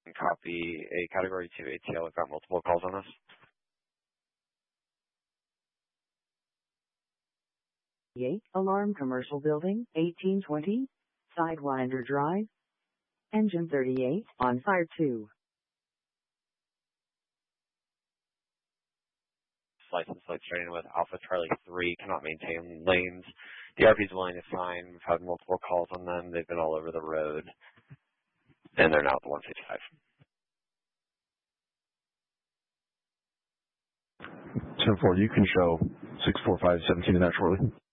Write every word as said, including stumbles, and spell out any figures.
Copy a Category two A T L. We've got multiple calls on this. eight, Alarm Commercial Building, eighteen twenty, Sidewinder Drive. Engine thirty-eight, on fire two. License plate starting with Alpha Charlie three, cannot maintain lanes. The R P is willing to sign. We've had multiple calls on them. They've been all over the road. And they're now at the one fifty-five. ten four, you can show six four five seventeen in that shortly.